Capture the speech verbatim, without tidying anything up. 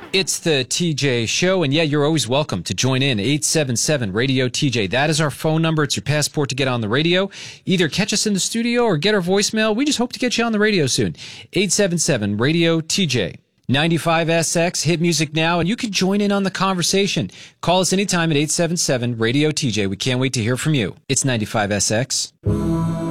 It's the T J Show, and yeah, you're always welcome to join in. eight seven seven radio T J. That is our phone number. It's your passport to get on the radio. Either catch us in the studio or get our voicemail. We just hope to get you on the radio soon. eight seven seven radio T J. ninety-five S X, hit music now, and you can join in on the conversation. Call us anytime at eight seven seven radio T J. We can't wait to hear from you. It's ninety-five S X.